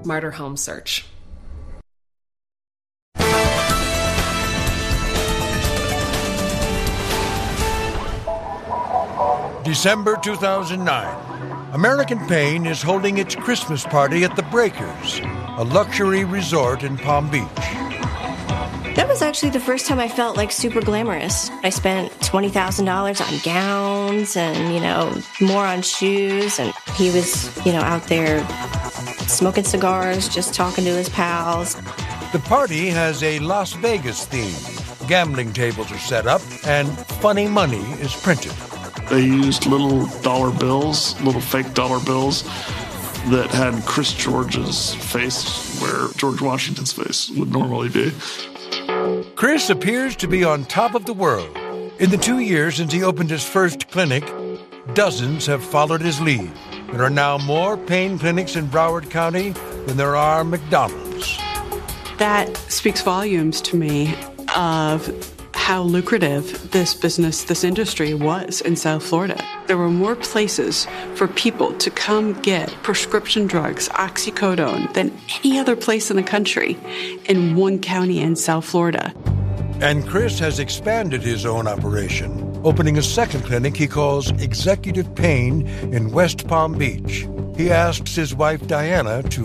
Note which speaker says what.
Speaker 1: smarter home search.
Speaker 2: December 2009. American Pain is holding its Christmas party at the Breakers, a luxury resort in Palm Beach.
Speaker 3: That was actually the first time I felt like super glamorous. I spent $20,000 on gowns and, more on shoes. And he was, out there smoking cigars, just talking to his pals.
Speaker 2: The party has a Las Vegas theme. Gambling tables are set up and funny money is printed.
Speaker 4: They used little fake dollar bills that had Chris George's face where George Washington's face would normally be.
Speaker 2: Chris appears to be on top of the world. In the 2 years since he opened his first clinic, dozens have followed his lead. There are now more pain clinics in Broward County than there are McDonald's.
Speaker 5: That speaks volumes to me of how lucrative this industry was in South Florida. There were more places for people to come get prescription drugs, oxycodone, than any other place in the country in one county in South Florida.
Speaker 2: And Chris has expanded his own operation, opening a second clinic he calls Executive Pain in West Palm Beach. He asks his wife Diana to